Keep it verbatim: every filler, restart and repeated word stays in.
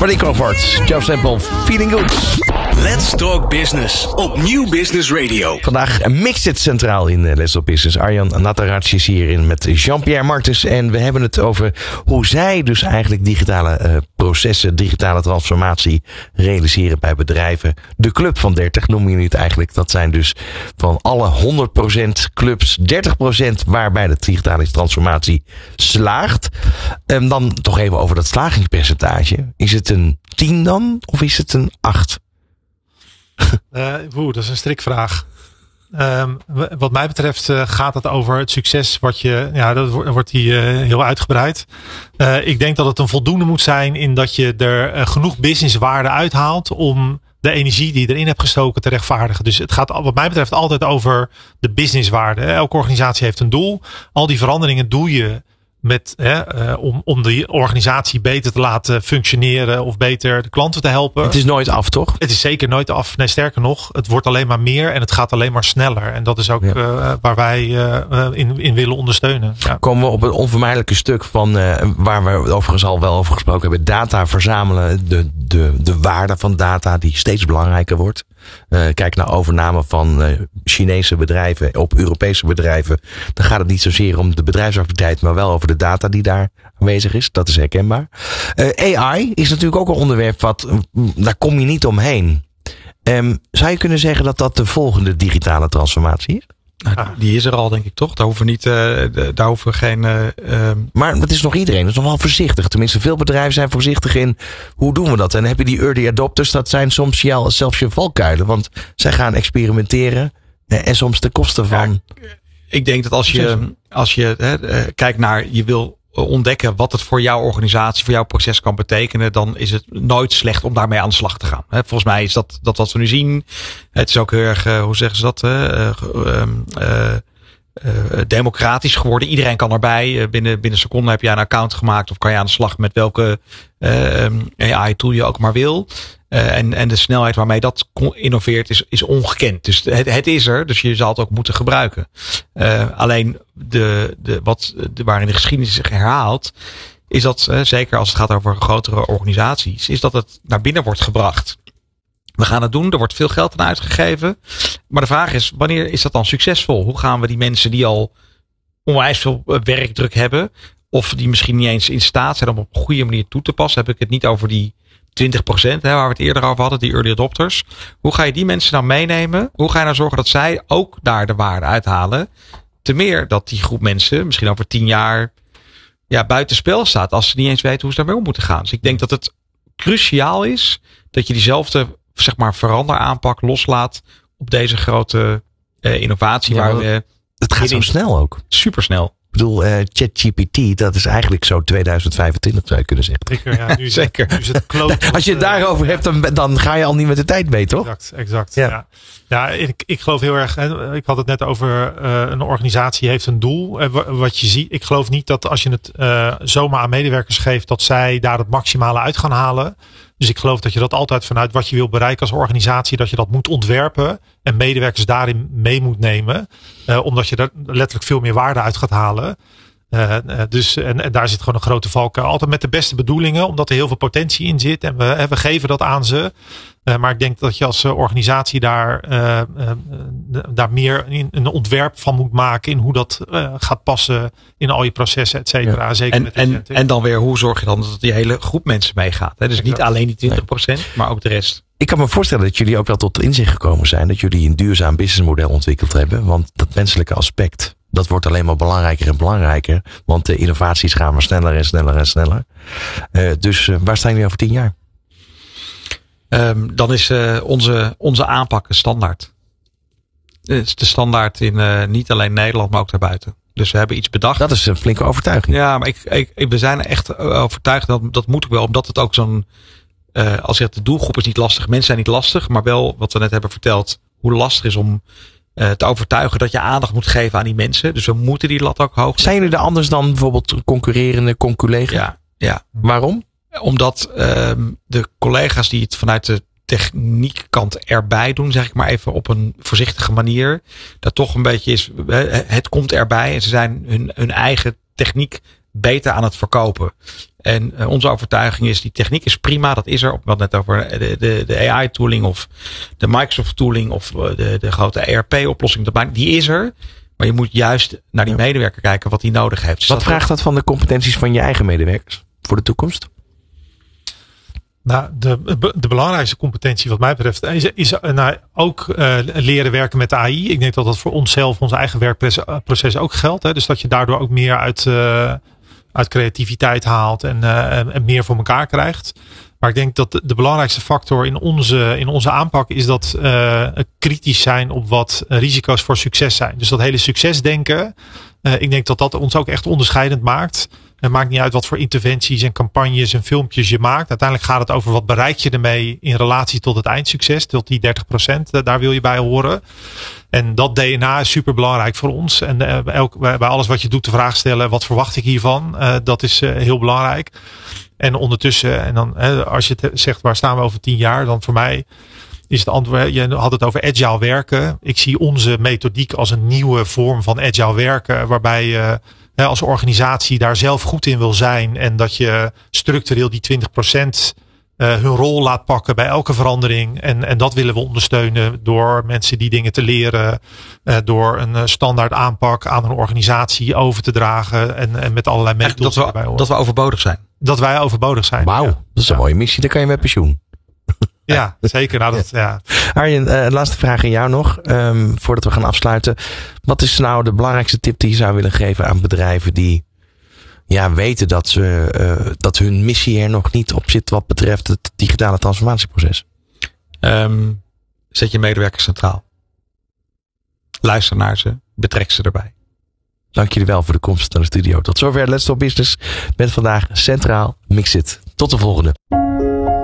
Ronnie Crawford, Joe Sample, Feeling Good. Let's Talk Business op Nieuw Business Radio. Vandaag mixt het centraal in Let's Talk Business. Arjan Natarac is hierin met Jean-Pierre Martens. En we hebben het over hoe zij dus eigenlijk digitale uh, processen, digitale transformatie realiseren bij bedrijven. De Club van dertig noemen jullie het eigenlijk. Dat zijn dus van alle honderd procent clubs dertig procent waarbij de digitale transformatie slaagt. En dan toch even over dat slagingspercentage. Is het een tien dan of is het een acht? Uh, oeh, dat is een strikvraag. Um, wat mij betreft uh, gaat het over het succes wat je, ja, dat wordt, wordt die uh, heel uitgebreid. Uh, ik denk dat het een voldoende moet zijn in dat je er uh, genoeg businesswaarde uithaalt om de energie die je erin hebt gestoken te rechtvaardigen. Dus het gaat wat mij betreft altijd over de businesswaarde. Elke organisatie heeft een doel. Al die veranderingen doe je met, hè, uh, om, om de organisatie beter te laten functioneren of beter de klanten te helpen. Het is nooit af, toch? Het is zeker nooit af. Nee, sterker nog, het wordt alleen maar meer en het gaat alleen maar sneller. En dat is ook ja. uh, waar wij uh, in, in willen ondersteunen. Ja. Komen we op een onvermijdelijke stuk van uh, waar we overigens al wel over gesproken hebben. Data verzamelen, de, de, de waarde van data die steeds belangrijker wordt. Uh, kijk naar overname van uh, Chinese bedrijven op Europese bedrijven. Dan gaat het niet zozeer om de bedrijfsactiviteit, maar wel over de data die daar aanwezig is. Dat is herkenbaar. Uh, A I is natuurlijk ook een onderwerp wat, uh, daar kom je niet omheen. Um, zou je kunnen zeggen dat dat de volgende digitale transformatie is? Nou, die is er al, denk ik, toch? Daar hoeven we niet, uh, daar hoeven we geen. Uh, uh... Maar het is nog iedereen, dat is nog wel voorzichtig. Tenminste, veel bedrijven zijn voorzichtig in hoe doen we dat? En dan heb je die early adopters, dat zijn soms jou, zelfs je valkuilen. Want zij gaan experimenteren uh, en soms ten koste van. Ja, ik denk dat als je, als je uh, kijkt naar, je wil ontdekken wat het voor jouw organisatie, voor jouw proces kan betekenen, dan is het nooit slecht om daarmee aan de slag te gaan. Volgens mij is dat, dat wat we nu zien. Het is ook heel erg, hoe zeggen ze dat, uh, uh, uh, uh, democratisch geworden. Iedereen kan erbij. Binnen, binnen seconden heb je een account gemaakt of kan je aan de slag met welke uh, A I tool je ook maar wil. Uh, en, en de snelheid waarmee dat innoveert is, is ongekend. Dus het, het is er, dus je zal het ook moeten gebruiken. Uh, alleen de, de, wat, de, waarin de geschiedenis zich herhaalt, is dat, uh, zeker als het gaat over grotere organisaties, is dat het naar binnen wordt gebracht. We gaan het doen, er wordt veel geld aan uitgegeven. Maar de vraag is, wanneer is dat dan succesvol? Hoe gaan we die mensen die al onwijs veel werkdruk hebben, of die misschien niet eens in staat zijn om op een goede manier toe te passen, heb ik het niet over die twintig procent, hè, waar we het eerder over hadden, die early adopters. Hoe ga je die mensen dan meenemen? Hoe ga je nou zorgen dat zij ook daar de waarde uithalen? Te meer dat die groep mensen misschien over tien jaar ja, buitenspel staat, als ze niet eens weten hoe ze daarmee om moeten gaan. Dus ik denk dat het cruciaal is dat je diezelfde, zeg maar, veranderaanpak loslaat op deze grote uh, innovatie. Ja, waar we het gaat zo snel ook. Supersnel. Ik bedoel, uh, ChatGPT, dat is eigenlijk zo tweeduizend vijfentwintig, zou je kunnen zeggen. Zeker, ja. Nu Zeker. Nu is het kloot. Als je het daarover hebt, dan, dan ga je al niet met de tijd mee, toch? Exact, exact. Ja, ja. ja ik, ik geloof heel erg, hè, ik had het net over uh, een organisatie heeft een doel. Uh, wat je ziet, ik geloof niet dat als je het uh, zomaar aan medewerkers geeft, dat zij daar het maximale uit gaan halen. Dus ik geloof dat je dat altijd vanuit wat je wil bereiken als organisatie, dat je dat moet ontwerpen en medewerkers daarin mee moet nemen. Uh, omdat je er letterlijk veel meer waarde uit gaat halen. Uh, uh, dus, en, en daar zit gewoon een grote valkuil. Altijd met de beste bedoelingen, omdat er heel veel potentie in zit. En we, we geven dat aan ze. Uh, maar ik denk dat je als organisatie daar, uh, uh, daar meer in, een ontwerp van moet maken. In hoe dat uh, gaat passen in al je processen, et cetera. Ja. Zeker en, met en, en dan weer, hoe zorg je dan dat die hele groep mensen meegaat? Hè? Dus exact. Niet alleen die twintig procent, nee. Maar ook de rest. Ik kan me voorstellen dat jullie ook wel tot inzicht gekomen zijn. Dat jullie een duurzaam businessmodel ontwikkeld hebben. Want dat menselijke aspect, dat wordt alleen maar belangrijker en belangrijker. Want de innovaties gaan maar sneller en sneller en sneller. Uh, dus uh, waar staan jullie over tien jaar? Um, dan is uh, onze, onze aanpak een standaard. Het is de standaard in uh, niet alleen Nederland, maar ook daarbuiten. Dus we hebben iets bedacht. Dat is een flinke overtuiging. Ja, maar ik, ik, ik, we zijn echt overtuigd. Dat, dat moet ook wel, omdat het ook zo'n, uh, als je het, de doelgroep is niet lastig. Mensen zijn niet lastig, maar wel wat we net hebben verteld. Hoe lastig is om uh, te overtuigen dat je aandacht moet geven aan die mensen. Dus we moeten die lat ook hoog. Zijn jullie er anders dan bijvoorbeeld concurrerende conculega's? Ja, ja. Waarom? Omdat um, de collega's die het vanuit de techniekkant erbij doen, zeg ik maar even op een voorzichtige manier, dat toch een beetje is, het komt erbij en ze zijn hun, hun eigen techniek beter aan het verkopen. En uh, onze overtuiging is, die techniek is prima, dat is er. We hadden net over de, de, de A I-tooling of de Microsoft-tooling of de, de grote E R P-oplossing. Die is er, maar je moet juist naar die medewerker kijken wat hij nodig heeft. Dus wat dat vraagt dat van de competenties van je eigen medewerkers voor de toekomst? Nou, de, de belangrijkste competentie wat mij betreft is, is nou, ook uh, leren werken met A I. Ik denk dat dat voor onszelf, ons eigen werkproces ook geldt. Hè? Dus dat je daardoor ook meer uit, uh, uit creativiteit haalt en, uh, en meer voor elkaar krijgt. Maar ik denk dat de, de belangrijkste factor in onze, in onze aanpak is dat uh, kritisch zijn op wat risico's voor succes zijn. Dus dat hele succesdenken, uh, ik denk dat dat ons ook echt onderscheidend maakt. Het maakt niet uit wat voor interventies en campagnes en filmpjes je maakt. Uiteindelijk gaat het over wat bereik je ermee in relatie tot het eindsucces. Tot die dertig procent, daar wil je bij horen. En dat D N A is super belangrijk voor ons. En uh, elk, bij alles wat je doet de vraag stellen, wat verwacht ik hiervan? Uh, dat is uh, heel belangrijk. En ondertussen, en dan uh, als je het zegt waar staan we over tien jaar, dan voor mij is het antwoord, je had het over agile werken. Ik zie onze methodiek als een nieuwe vorm van agile werken, waarbij je uh, als organisatie daar zelf goed in wil zijn en dat je structureel die twintig procent uh, hun rol laat pakken bij elke verandering. En, en dat willen we ondersteunen door mensen die dingen te leren, uh, door een uh, standaard aanpak aan een organisatie over te dragen en, en met allerlei methoden dat we, dat we overbodig zijn. Dat wij overbodig zijn. Wauw, ja. dat is een ja. mooie missie. Dan kan je met pensioen. Ja, zeker. Nou, dat, ja. Arjen, uh, laatste vraag aan jou nog. Um, voordat we gaan afsluiten. Wat is nou de belangrijkste tip die je zou willen geven aan bedrijven die ja, weten dat, ze, uh, dat hun missie er nog niet op zit wat betreft het digitale transformatieproces? Um, zet je medewerkers centraal. Luister naar ze. Betrek ze erbij. Dank jullie wel voor de komst naar de studio. Tot zover Let's Talk Business met vandaag Centraal Mixit. Tot de volgende.